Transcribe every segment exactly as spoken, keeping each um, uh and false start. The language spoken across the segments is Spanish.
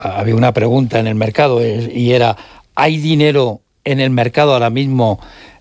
había una pregunta en el mercado y era, ¿hay dinero en el mercado ahora mismo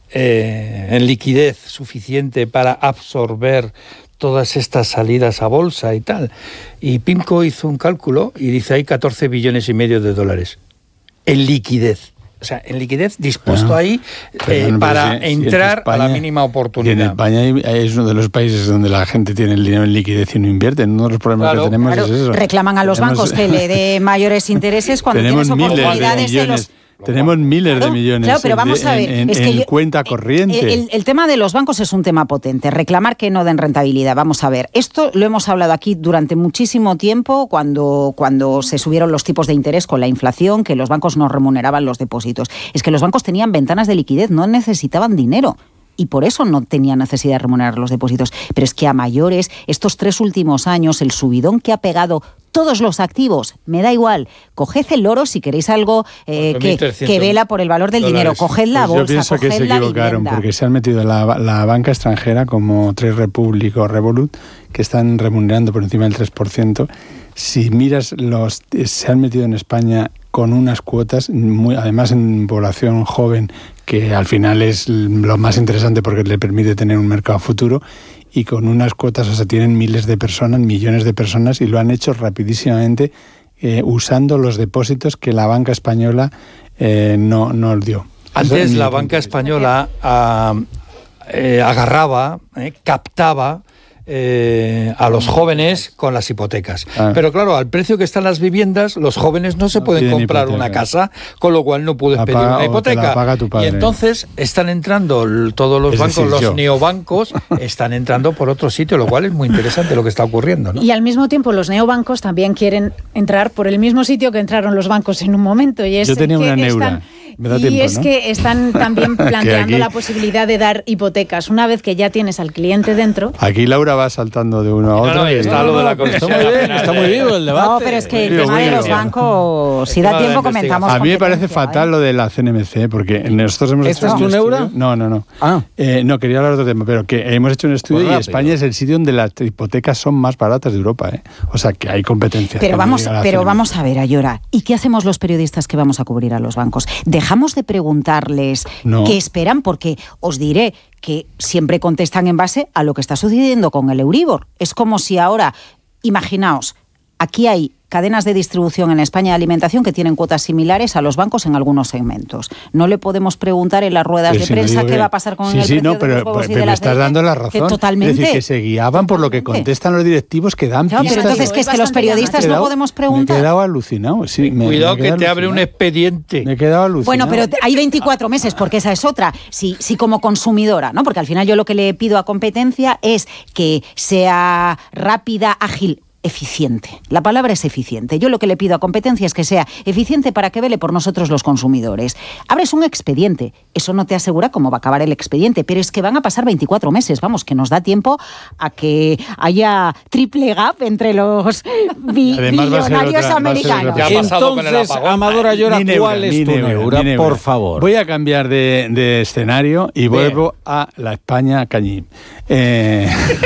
eh, en liquidez suficiente para absorber todas estas salidas a bolsa y tal? Y PIMCO hizo un cálculo y dice, hay catorce billones y medio de dólares en liquidez. O sea, en liquidez dispuesto bueno, ahí eh, bueno, para si, entrar si España, a la mínima oportunidad. Y en España es uno de los países donde la gente tiene el dinero en liquidez y no invierte. Uno de los problemas claro, que tenemos claro. es eso. Reclaman a los tenemos, bancos que le dé mayores intereses cuando tienes oportunidades de los... Tenemos miles claro, de millones claro, pero vamos en, a ver, en, es en, que en yo, cuenta corriente. El, el, el tema de los bancos es un tema potente. Reclamar que no den rentabilidad. Vamos a ver, esto lo hemos hablado aquí durante muchísimo tiempo cuando, cuando se subieron los tipos de interés con la inflación, que los bancos no remuneraban los depósitos. Es que los bancos tenían ventanas de liquidez, no necesitaban dinero. Y por eso no tenía necesidad de remunerar los depósitos. Pero es que a mayores, estos tres últimos años, el subidón que ha pegado todos los activos, me da igual, coged el oro si queréis algo eh, que, que vela por el valor del dólares. Dinero, coged la pues bolsa, yo pienso coged que se la equivocaron vivienda. Porque se han metido la, la banca extranjera como Trade Republic o Revolut, que están remunerando por encima del tres por ciento. Si miras, los se han metido en España con unas cuotas, muy, además en población joven, que al final es lo más interesante porque le permite tener un mercado futuro, y con unas cuotas, o sea, tienen miles de personas, millones de personas, y lo han hecho rapidísimamente eh, usando los depósitos que la banca española eh, no, no dio. Antes la banca española a, eh, agarraba, eh, captaba Eh, a los jóvenes con las hipotecas. Ah. Pero claro, al precio que están las viviendas, los jóvenes no se no pueden comprar hipoteca. Una casa, con lo cual no puedes la pedir paga, una hipoteca. Y entonces están entrando todos los es bancos, decir, los yo. neobancos, están entrando por otro sitio, lo cual es muy interesante lo que está ocurriendo, ¿no? Y al mismo tiempo los neobancos también quieren entrar por el mismo sitio que entraron los bancos en un momento. Y es yo tenía que una neura. Están, Me da y tiempo, es ¿no? que están también planteando aquí, la posibilidad de dar hipotecas. Una vez que ya tienes al cliente dentro... Aquí Laura va saltando de uno a otro. No, no, y está lo de la comisión. Está muy bien, está muy vivo el debate. No, pero es que el Digo, tema de los bien. bancos, si da tiempo comentamos. A mí me parece fatal ¿eh? lo de la C N M C, porque nosotros hemos ¿Esta hecho es tu un neura? estudio. No, no, no. Ah. Eh, no, quería hablar de otro tema, pero que hemos hecho un estudio Pues y rápido. España es el sitio donde las hipotecas son más baratas de Europa, ¿eh? O sea, que hay competencia. Pero vamos, pero C N M C. vamos a ver, Ayora, ¿y qué hacemos los periodistas que vamos a cubrir a los bancos? ¿Dejamos de preguntarles no. qué esperan? Porque os diré que siempre contestan en base a lo que está sucediendo con el Euribor. Es como si ahora, imaginaos, aquí hay cadenas de distribución en España de alimentación que tienen cuotas similares a los bancos en algunos segmentos. No le podemos preguntar en las ruedas Pero de si prensa no qué que... va a pasar con sí, el sí, precio no, de pero, los huevos pero y de me las estás leches. dando la razón. Que totalmente. Es decir, que se guiaban por lo que contestan los directivos que dan Claro, pistas. pero entonces, ¿qué es que los periodistas quedado, no podemos preguntar? Me he quedado alucinado. Sí, me, Cuidado me que te alucinado. abre un expediente. Me he quedado alucinado. Bueno, pero hay veinticuatro meses, porque esa es otra. Si, si como consumidora, ¿no? Porque al final yo lo que le pido a competencia es que sea rápida, ágil, eficiente. La palabra es eficiente. Yo lo que le pido a competencia es que sea eficiente para que vele por nosotros los consumidores. Abres un expediente, eso no te asegura cómo va a acabar el expediente, pero es que van a pasar veinticuatro meses, vamos, que nos da tiempo a que haya triple gap entre los bi- billonarios otra, americanos. Ya ha pasado con el Entonces, apagón. Amador Ayora, Ni neura, ¿cuál es ni tu neura, neura, ni neura. por favor? Voy a cambiar de, de escenario y vuelvo a la España cañí. Eh,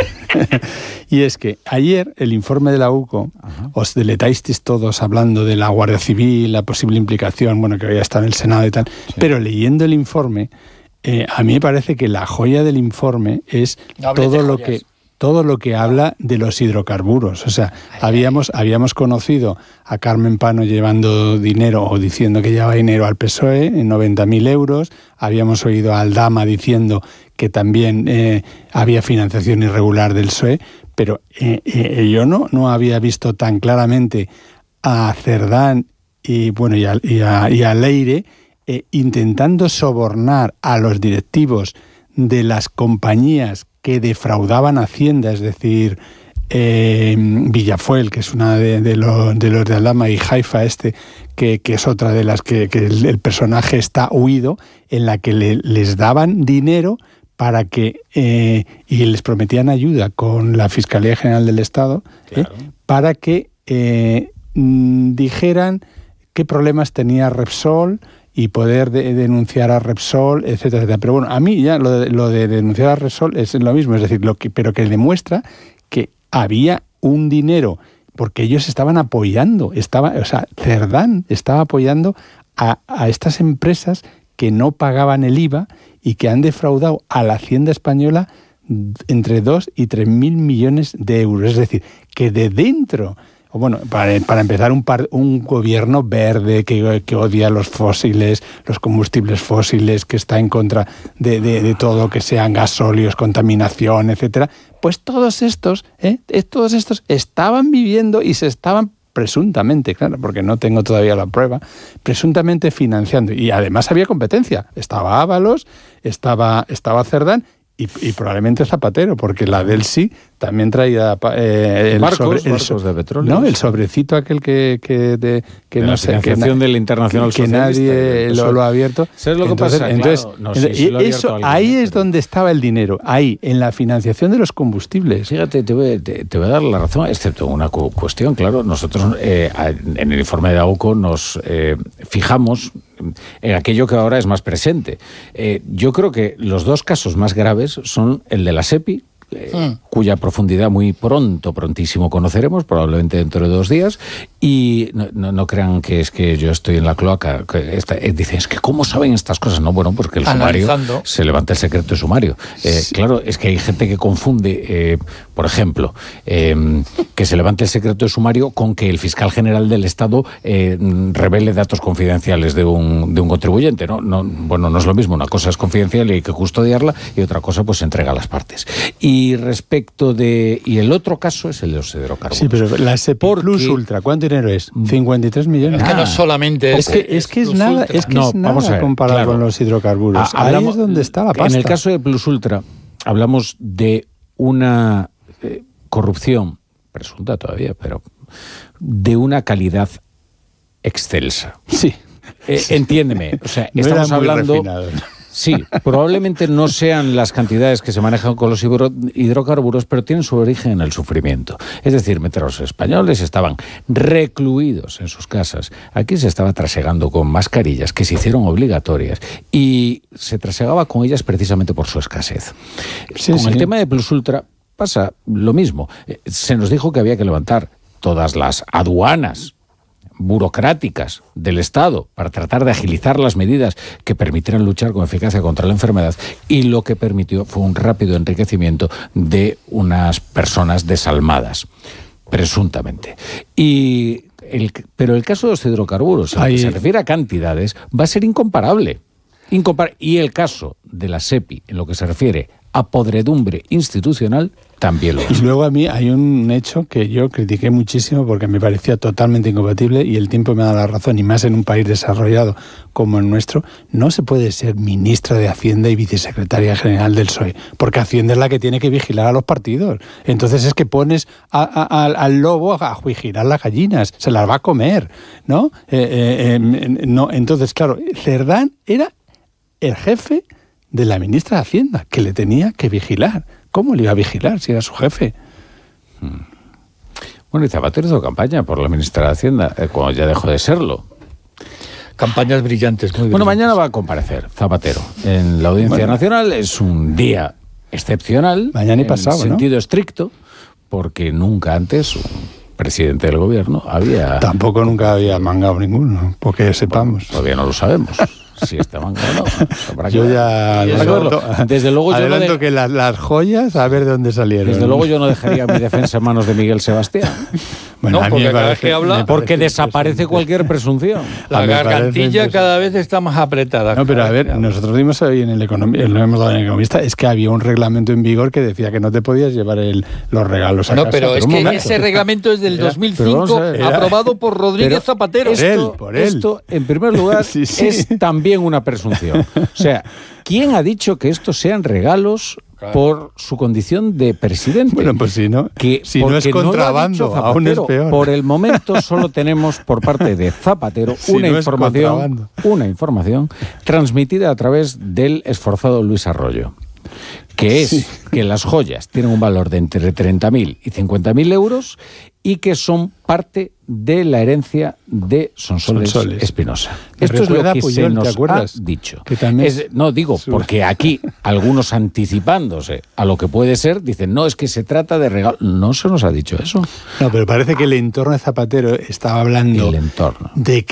y es que ayer el informe de la U C O, Ajá. os deleitasteis todos hablando de la Guardia Civil, la posible implicación, bueno, que había estado en el Senado y tal, sí. Pero leyendo el informe, eh, a mí me parece que la joya del informe es no todo lo que... todo lo que habla de los hidrocarburos. O sea, habíamos, habíamos conocido a Carmen Pano llevando dinero o diciendo que llevaba dinero al P S O E en noventa mil euros. Habíamos oído a Aldama diciendo que también eh, había financiación irregular del P S O E. Pero eh, eh, yo no, no había visto tan claramente a Cerdán y, bueno, y, a, y, a, y a Leire eh, intentando sobornar a los directivos de las compañías que defraudaban Hacienda, es decir, eh, Villafuel, que es una de, de, los, de los de Aldama, y Haifa este, que, que es otra de las que, que el, el personaje está huido, en la que le, les daban dinero para que, eh, y les prometían ayuda con la Fiscalía General del Estado, claro. eh, para que eh, dijeran qué problemas tenía Repsol, y poder de, denunciar a Repsol, etcétera, etcétera. Pero bueno, a mí ya lo de, lo de denunciar a Repsol es lo mismo, es decir, lo que, pero que demuestra que había un dinero porque ellos estaban apoyando, estaba, o sea, Cerdán estaba apoyando a, a estas empresas que no pagaban el I V A y que han defraudado a la Hacienda española entre dos y tres mil millones de euros. Es decir, que de dentro, o bueno, para, para empezar, un, par, un gobierno verde que, que odia los fósiles, los combustibles fósiles, que está en contra de, de, de todo lo que sean gasóleos, contaminación, etcétera, pues todos estos, ¿eh? todos estos estaban viviendo y se estaban presuntamente, claro, porque no tengo todavía la prueba, presuntamente financiando. Y además había competencia. Estaba Ábalos, estaba, estaba Cerdán y, y probablemente Zapatero, porque la del sí también traía eh, el, barcos, sobre, el, barcos de petróleo. No, el sobrecito aquel que, que, de, que de no la sé, financiación que, del Internacional que nadie lo, lo ha abierto. ¿Sabes lo que entonces, pasa? Entonces, claro, no, entonces sí, sí lo ha eso, alguien, ahí pero... es donde estaba el dinero, ahí, en la financiación de los combustibles. Fíjate, te voy, te, te voy a dar la razón, excepto una cu- cuestión, claro. Nosotros eh, en el informe de AUCO nos eh, fijamos en aquello que ahora es más presente. Eh, yo creo que los dos casos más graves son el de la SEPI, eh, mm. cuya profundidad muy pronto, prontísimo conoceremos, probablemente dentro de dos días, y no, no, no crean que es que yo estoy en la cloaca. Que esta, eh, dicen, es que ¿cómo saben estas cosas? No, bueno, porque el Analizando. sumario, se levanta el secreto de sumario. Eh, sí. Claro, es que hay gente que confunde, eh, por ejemplo, eh, que se levante el secreto de sumario con que el fiscal general del Estado eh, revele datos confidenciales de un, de un contribuyente, ¿no? No, bueno, no es lo mismo, una cosa es confidencial y hay que custodiarla, y otra cosa pues se entrega a las partes. Y respecto de... Y el otro caso es el de los hidrocarburos. Sí, pero la SEPI Plus Ultra, ¿cuánto dinero es? cincuenta y tres millones. Es que no solamente es... que es, que es nada, es que no, es nada ver, comparado claro. con los hidrocarburos. Ah, hablamos, ahí es donde está la pasta. En el caso de Plus Ultra, hablamos de una eh, corrupción, presunta todavía, pero de una calidad excelsa. Sí. Eh, entiéndeme, o sea, no estamos hablando... Refinado. Sí, probablemente no sean las cantidades que se manejan con los hidrocarburos, pero tienen su origen en el sufrimiento. Es decir, mientras los españoles estaban recluidos en sus casas, aquí se estaba trasegando con mascarillas que se hicieron obligatorias y se trasegaba con ellas precisamente por su escasez. Sí, con sí. el tema de Plus Ultra pasa lo mismo. Se nos dijo que había que levantar todas las aduanas burocráticas del Estado para tratar de agilizar las medidas que permitieran luchar con eficacia contra la enfermedad, y lo que permitió fue un rápido enriquecimiento de unas personas desalmadas, presuntamente. Y el, pero el caso de los hidrocarburos, en lo que se refiere a cantidades, va a ser incomparable. Incompar- y el caso de la SEPI, en lo que se refiere a podredumbre institucional, también lo es. Y luego a mí hay un hecho que yo critiqué muchísimo porque me parecía totalmente incompatible, y el tiempo me da la razón, y más en un país desarrollado como el nuestro. No se puede ser ministra de Hacienda y vicesecretaria general del P S O E, porque Hacienda es la que tiene que vigilar a los partidos. Entonces es que pones a, a, a, al lobo a vigilar las gallinas, se las va a comer, ¿no? Eh, eh, eh, no entonces, claro, Cerdán era el jefe de la ministra de Hacienda, que le tenía que vigilar. ¿Cómo le iba a vigilar si era su jefe? Bueno, y Zapatero hizo campaña por la ministra de Hacienda, eh, cuando ya dejó de serlo. Campañas brillantes, muy brillantes. Bueno, mañana va a comparecer Zapatero en la Audiencia bueno. Nacional. Es un día excepcional. Mañana y pasado, en sentido ¿no? estricto, porque nunca antes un presidente del gobierno había... Tampoco nunca había mangado ninguno, porque sepamos. Bueno, todavía no lo sabemos. Si está mangado o no. no yo ya lo Desde luego yo adelanto no de... que las, las joyas, a ver de dónde salieron. Desde luego yo no dejaría mi defensa en manos de Miguel Sebastián. Bueno, no, porque cada vez que habla... Porque desaparece cualquier presunción. La gargantilla cada vez está más apretada. No, pero a ver, nosotros dimos hoy en el Economista, lo hemos dado en el Economista, es que había un reglamento en vigor que decía que no te podías llevar el, los regalos a no, casa. No, pero es que momento. Ese reglamento es del era, dos mil cinco, era, aprobado por Rodríguez Zapatero. Esto, él, por él. esto, en primer lugar, sí, sí. es también una presunción. O sea, ¿quién ha dicho que estos sean regalos por su condición de presidente? Bueno, pues si no, que si no es contrabando, no Zapatero, aún es peor. Por el momento solo tenemos por parte de Zapatero si una no información, una información transmitida a través del esforzado Luis Arroyo. que es Sí. que las joyas tienen un valor de entre treinta mil y cincuenta mil euros y que son parte de la herencia de Sonsoles, Sonsoles. Espinosa. Me Esto es lo recuerda que a Puyol, se ¿te nos acuerdas? ha dicho. Que también Es- no, digo, su- porque aquí algunos anticipándose a lo que puede ser, dicen, no, es que se trata de regalo. No se nos ha dicho eso. No, pero parece que el entorno de Zapatero estaba hablando El entorno. de